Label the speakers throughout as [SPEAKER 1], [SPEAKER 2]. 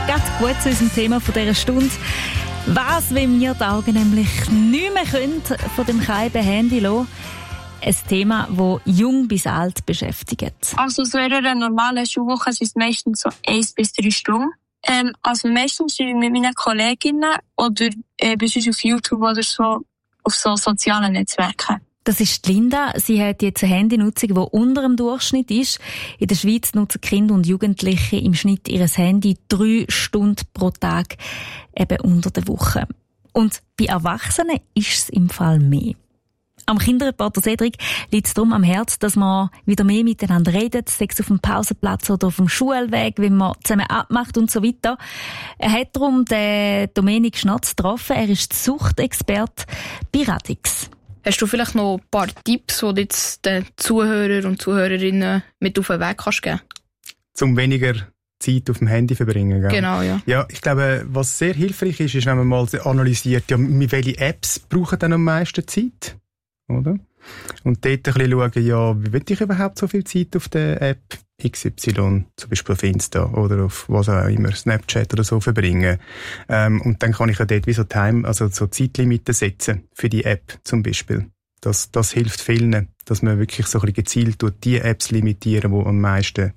[SPEAKER 1] Ganz gut zu unserem Thema von dieser Stunde. Was, wenn wir die Augen nämlich nicht mehr können von dem kleinen Handy lassen? Ein Thema, das jung bis alt beschäftigt.
[SPEAKER 2] Also so in einer normalen Schulwoche sind es meistens so 1 bis 3 Stunden. Also meistens mit meinen Kolleginnen oder sonst auf YouTube oder so auf so sozialen Netzwerken.
[SPEAKER 1] Das ist Linda. Sie hat jetzt eine Handynutzung, die unter dem Durchschnitt ist. In der Schweiz nutzen Kinder und Jugendliche im Schnitt ihr Handy 3 Stunden pro Tag, eben unter der Woche. Und bei Erwachsenen ist es im Fall mehr. Am Kinderreporter Cedric liegt es darum am Herzen, dass man wieder mehr miteinander redet, sei es auf dem Pausenplatz oder auf dem Schulweg, wenn man zusammen abmacht und so weiter. Er hat darum den Dominik Schnatz getroffen. Er ist Suchtexperte bei Radix.
[SPEAKER 3] Hast du vielleicht noch ein paar Tipps, die du jetzt den Zuhörern und Zuhörerinnen mit auf den Weg kannst geben?
[SPEAKER 4] Um weniger Zeit auf dem Handy verbringen, gell?
[SPEAKER 3] Genau, ja.
[SPEAKER 4] Ja, ich glaube, was sehr hilfreich ist, ist, wenn man mal analysiert, ja, welche Apps brauchen dann am meisten Zeit? Oder? Und dort ein bisschen schauen, ja, wie will ich überhaupt so viel Zeit auf der App XY, zum Beispiel auf Insta oder auf was auch immer, Snapchat oder so verbringen. Und dann kann ich ja dort wie so so Zeitlimiten setzen für die App zum Beispiel. Das hilft vielen, dass man wirklich so ein bisschen gezielt die Apps limitieren, die am meisten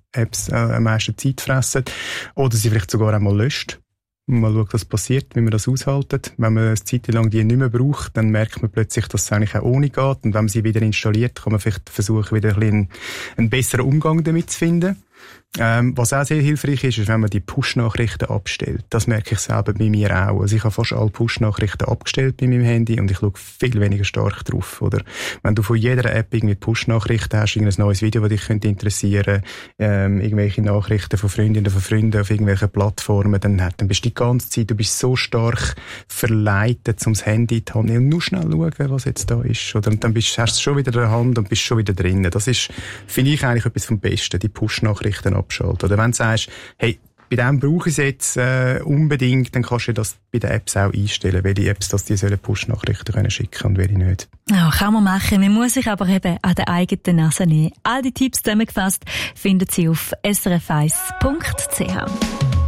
[SPEAKER 4] Zeit fressen. Oder sie vielleicht sogar einmal löscht. Mal schauen, was passiert, wie man das aushaltet. Wenn man eine Zeit lang die nicht mehr braucht, dann merkt man plötzlich, dass es eigentlich auch ohne geht. Und wenn man sie wieder installiert, kann man vielleicht versuchen, wieder ein bisschen einen besseren Umgang damit zu finden. Was auch sehr hilfreich ist, wenn man die Push-Nachrichten abstellt. Das merke ich selber bei mir auch. Also ich habe fast alle Push-Nachrichten abgestellt bei meinem Handy und ich schaue viel weniger stark drauf. Oder wenn du von jeder App irgendwie Push-Nachrichten hast, irgendein neues Video, das dich könnte interessieren, irgendwelche Nachrichten von Freundinnen, von Freunden auf irgendwelchen Plattformen, dann bist du die ganze Zeit, du bist so stark verleitet, ums Handy in die Hand und nur schnell schauen, was jetzt da ist. Oder und dann hast du es schon wieder in der Hand und bist schon wieder drin. Das ist, finde ich, eigentlich etwas vom Besten, die Push-Nachrichten abschalten. Oder wenn du sagst, hey, bei dem brauche ich es jetzt unbedingt, dann kannst du das bei den Apps auch einstellen, welche Apps die sollen Push-Nachrichten schicken können und welche nicht.
[SPEAKER 1] Ja, kann man machen. Man muss sich aber eben an der eigenen Nase nehmen. All die Tipps zusammengefasst findet Sie auf srf1.ch.